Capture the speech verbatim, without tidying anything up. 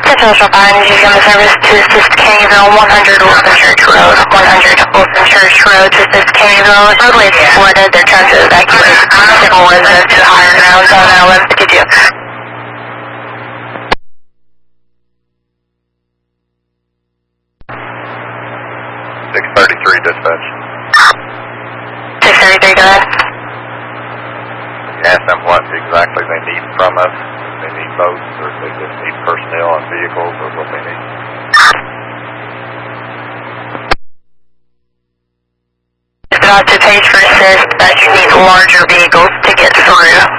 Central Fire Energy Gun Service to assist Caneyville, one hundred Wilson Church Road, one hundred Wilson Church Road to assist Caneyville. Roadway is flooded. They're trying to evacuate several residents to higher grounds on Island. Could you? six thirty-three dispatch. six thirty-three, go ahead. Ask them what exactly they need from us. They need boats, or if they just need personnel and vehicles, or what they need. It's about to page for assist that you need larger vehicles to get through.